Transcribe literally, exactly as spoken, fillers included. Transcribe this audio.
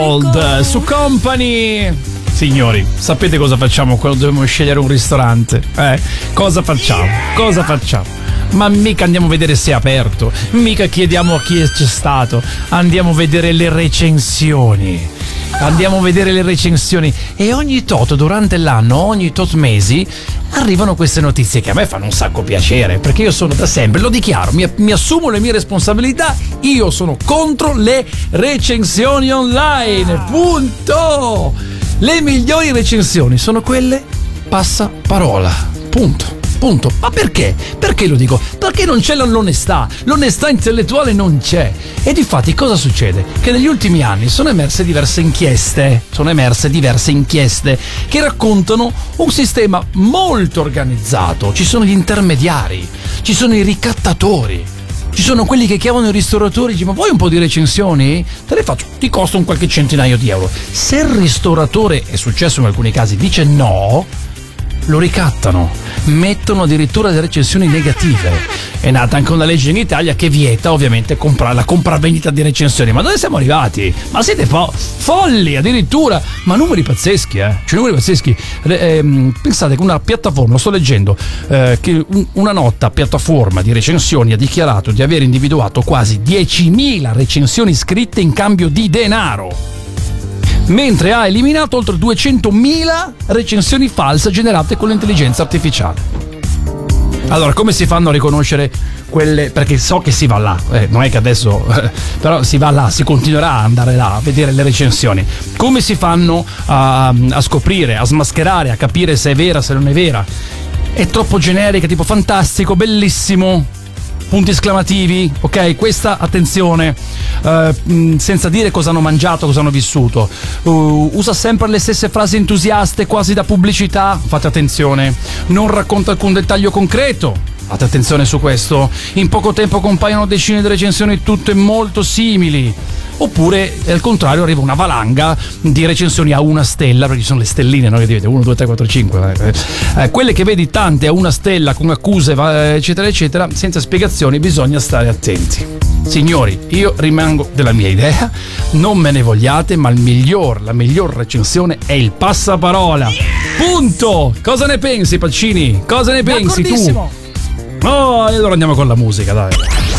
Old su Company. Signori, sapete cosa facciamo quando dobbiamo scegliere un ristorante? Eh? Cosa facciamo? Cosa facciamo? Ma mica andiamo a vedere se è aperto, mica chiediamo a chi c'è stato, andiamo a vedere le recensioni. Andiamo a vedere le recensioni e ogni tot durante l'anno, ogni tot mesi arrivano queste notizie che a me fanno un sacco piacere, perché io sono da sempre, lo dichiaro, mi, mi assumo le mie responsabilità, io sono contro le recensioni online, punto! Le migliori recensioni sono quelle passaparola, punto. Punto. Ma perché? Perché lo dico? Perché non c'è l'onestà, l'onestà intellettuale non c'è. E difatti cosa succede? Che negli ultimi anni sono emerse diverse inchieste, sono emerse diverse inchieste che raccontano un sistema molto organizzato. Ci sono gli intermediari, ci sono i ricattatori, ci sono quelli che chiamano i ristoratori e dicono: ma vuoi un po' di recensioni? Te le faccio, ti costa un qualche centinaio di euro. Se il ristoratore, è successo in alcuni casi, dice no, lo ricattano, mettono addirittura delle recensioni negative. È nata anche una legge in Italia che vieta ovviamente compra- la compravendita di recensioni. Ma dove siamo arrivati? Ma siete fo- folli addirittura, ma numeri pazzeschi, eh? Cioè numeri pazzeschi. Re- ehm, pensate che una piattaforma, lo sto leggendo, eh, che un- una nota piattaforma di recensioni ha dichiarato di aver individuato quasi diecimila recensioni scritte in cambio di denaro, mentre ha eliminato oltre duecentomila recensioni false generate con l'intelligenza artificiale. Allora, come si fanno a riconoscere quelle? Perché so che si va là, eh, non è che adesso, eh, però si va là, si continuerà ad andare là a vedere le recensioni. Come si fanno a, a scoprire, a smascherare, a capire se è vera, se non è vera? È troppo generica, tipo fantastico, bellissimo, punti esclamativi, ok? Questa, attenzione, uh, senza dire cosa hanno mangiato, cosa hanno vissuto. Uh, usa sempre le stesse frasi entusiaste, quasi da pubblicità, fate attenzione. Non racconta alcun dettaglio concreto, fate attenzione su questo. In poco tempo compaiono decine di recensioni tutte molto simili. Oppure al contrario arriva una valanga di recensioni a una stella, perché ci sono le stelline, no? Che vedete uno, due, tre, quattro, cinque, eh, quelle che vedi tante a una stella con accuse eccetera eccetera, senza spiegazioni. Bisogna stare attenti. Signori, io rimango della mia idea, non me ne vogliate, ma il miglior, la miglior recensione è il passaparola, punto. Cosa ne pensi, Pacini? Cosa ne pensi tu? Oh, e allora andiamo con la musica, dai.